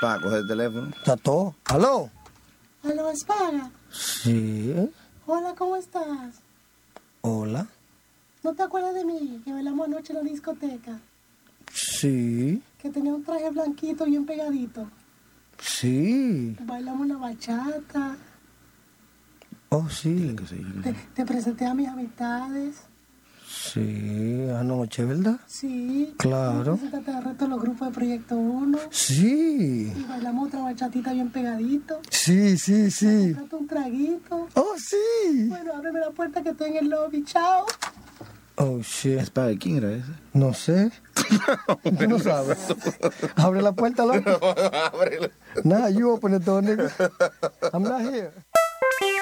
Para coger el teléfono. Está todo. ¿Aló? ¿Aló, Espada? Sí. Hola, ¿cómo estás? Hola. ¿No te acuerdas de mí? Que bailamos anoche en la discoteca. Sí. Que tenía un traje blanquito bien pegadito. Sí. Bailamos una bachata. Oh, sí. Te presenté a mis amistades. Sí, anoche, ¿verdad? Sí. Claro. Preséntate al resto de los grupos de Proyecto 1. Sí. Y bailamos otra bachatita bien pegadito. Sí, sí, sí. Comprate un traguito. Oh, sí. Bueno, ábreme la puerta que estoy en el lobby. Chao. Oh, shit. Espada, ¿quién era ese? No sé. Tú no sabes. Abre la puerta, loco. Ábrela. Nah, you open the door, nigga. I'm not here.